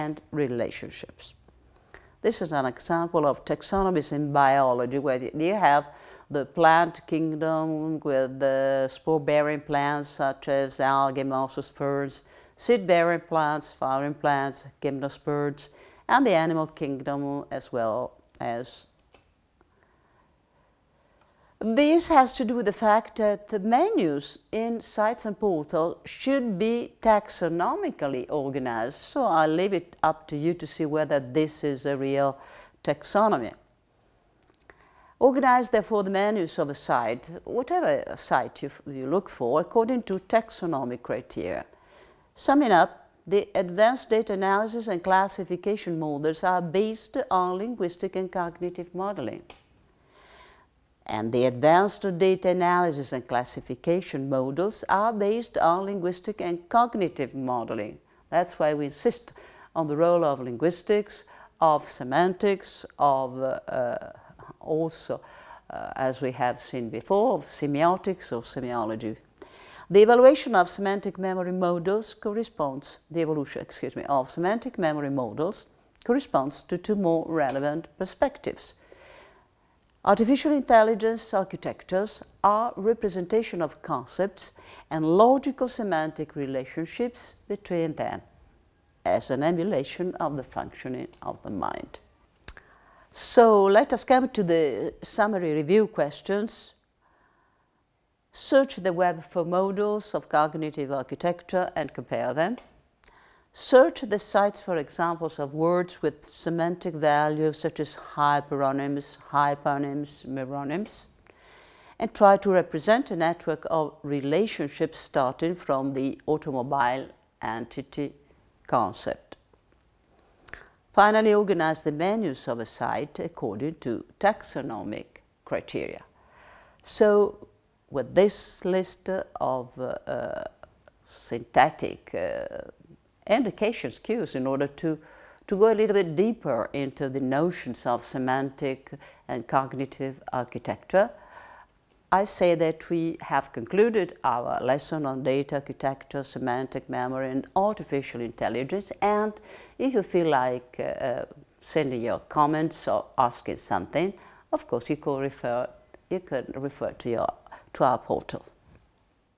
and relationships. This is an example of taxonomies in biology, where you have the plant kingdom with the spore-bearing plants such as algae, mosses, ferns, seed-bearing plants, flowering plants, gymnosperms, and the animal kingdom as well as. This has to do with the fact that the menus in sites and portals should be taxonomically organized, so I'll leave it up to you to see whether this is a real taxonomy. Organize therefore the menus of a site, whatever site you look for, according to taxonomic criteria. Summing up, the advanced data analysis and classification models are based on linguistic and cognitive modeling. And the advanced data analysis and classification models are based on linguistic and cognitive modeling. That's why we insist on the role of linguistics, of semantics, of also, as we have seen before, of semiotics or semiology. The evaluation of semantic memory models corresponds, the evolution, of semantic memory models corresponds to two more relevant perspectives. Artificial intelligence architectures are representation of concepts and logical semantic relationships between them, as an emulation of the functioning of the mind. So let us come to the summary review questions. Search the web for models of cognitive architecture and compare them. Search the sites for examples of words with semantic values such as hyperonyms, hyponyms, meronyms, and try to represent a network of relationships starting from the automobile entity concept. Finally, organize the menus of a site according to taxonomic criteria. So, with this list of synthetic indications, cues, in order to go a little bit deeper into the notions of semantic and cognitive architecture, I say that we have concluded our lesson on data architecture, semantic memory, and artificial intelligence. And if you feel like sending your comments or asking something, of course you can refer to our portal.